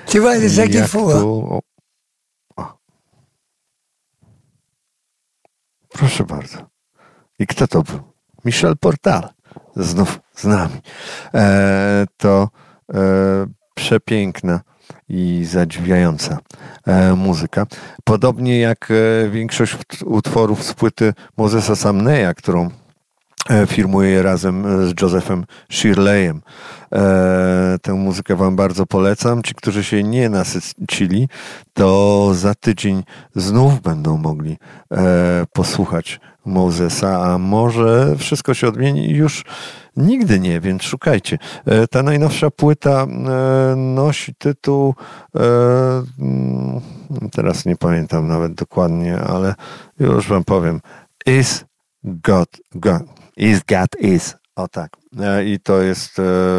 Tu vois, c'est ça qu'il faut. Proszę bardzo. I kto to był? Michel Portal. Znów z nami. To przepiękna i zadziwiająca muzyka. Podobnie jak większość utworów z płyty Mosesa Sumneya, którą firmuje razem z Josephem Shirleyem. Tę muzykę wam bardzo polecam. Ci, którzy się nie nasycili, to za tydzień znów będą mogli posłuchać Mosesa, a może wszystko się odmieni już nigdy nie, więc szukajcie. Ta najnowsza płyta nosi tytuł, teraz nie pamiętam nawet dokładnie, ale już wam powiem, Is God. O tak. I to jest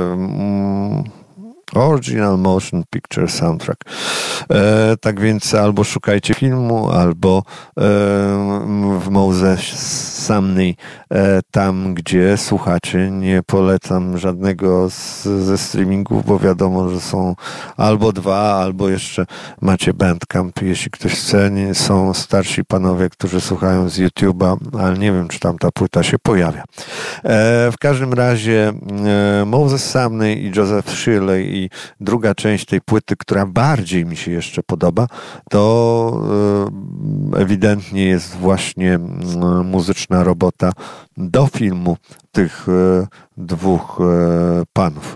Original Motion Picture Soundtrack. Tak więc albo szukajcie filmu, albo w Moses Sumney, tam gdzie słuchacie. Nie polecam żadnego ze streamingów, bo wiadomo, że są albo dwa, albo jeszcze macie Bandcamp, jeśli ktoś chce. Nie, są starsi panowie, którzy słuchają z YouTube'a, ale nie wiem, czy tam ta płyta się pojawia. W każdym razie Moses Sumney i Joseph Shirley i druga część tej płyty, która bardziej mi się jeszcze podoba, to ewidentnie jest właśnie muzyczna robota do filmu tych dwóch panów.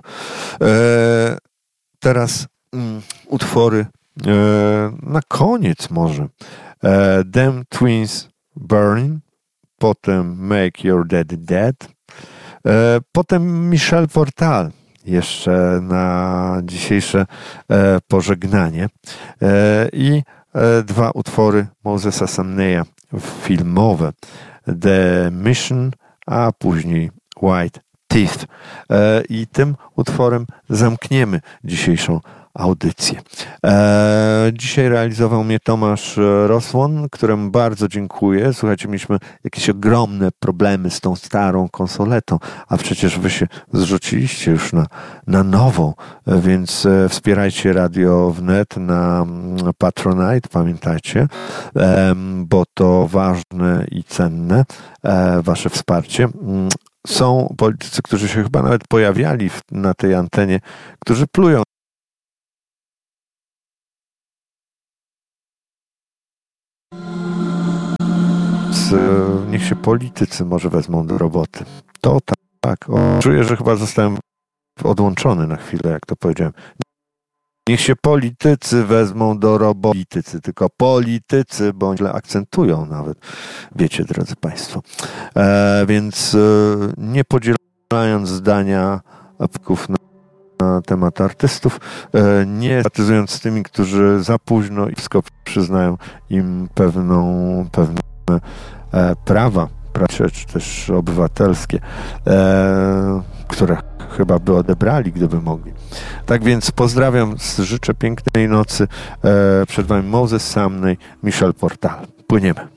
Teraz utwory na koniec może. Them Twins Burning, potem Make Your Daddy Dead, potem Michel Portal jeszcze na dzisiejsze pożegnanie i dwa utwory Mosesa Sumneya filmowe, The Mission, a później White Teeth. I tym utworem zamkniemy dzisiejszą audycję. Dzisiaj realizował mnie Tomasz Rosłon, któremu bardzo dziękuję. Słuchajcie, mieliśmy jakieś ogromne problemy z tą starą konsoletą, a przecież wy się zrzuciliście już na nową, więc wspierajcie Radio Wnet na Patronite, pamiętajcie, bo to ważne i cenne, wasze wsparcie. Są politycy, którzy się chyba nawet pojawiali na tej antenie, którzy plują. Niech się politycy może wezmą do roboty. To tak. Czuję, że chyba zostałem odłączony na chwilę, jak to powiedziałem. Niech się politycy wezmą do roboty. Tylko politycy, bo źle akcentują nawet. Wiecie, drodzy państwo. Więc nie podzielając zdania na temat artystów, nie sympatyzując z tymi, którzy za późno i wszystko przyznają im pewne prawa, czy też obywatelskie, które chyba by odebrali, gdyby mogli. Tak więc pozdrawiam, życzę pięknej nocy. Przed wami Moses Sumney, Michel Portal. Płyniemy.